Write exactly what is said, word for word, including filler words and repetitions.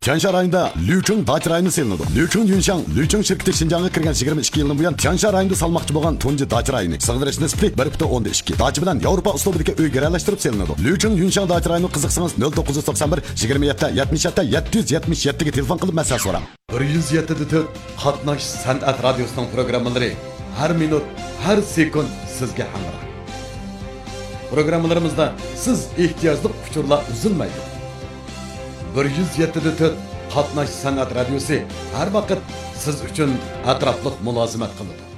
Tianshan rayonida Liuchun dacha rayoni selinadi. Liuchun Yunshan, Liuchun şirketi Şinjan'a kirgan yigirma ikki yildan buyon Tianshan rayonida salmoqchi bo'lgan tunji dacha rayoni. Sig'dirish nisbati bir butun o'ndan ikki. Dacha bilan Yevropa uslubidagi uy garalashtirib selinadi. Liuchun Yunshan dacha rayoni qiziqsangiz nol to'qqiz yuz to'qson bir yigirma yetti yetmish yetti yetti yuz yetmish yetti ga telefon qilib masala so'rang. bir yuz yetti nuqta to'rt Qatnash san'at radiosining programmalari har minut, har sekund sizga hamroh. Programmalarimizda siz ehtiyojli uchurlar uzilmaydi. bir yuz yetti nuqta to'rt Qatnash san'at radiosi har vaqt siz uchun atrofliq mulozimat qiladi.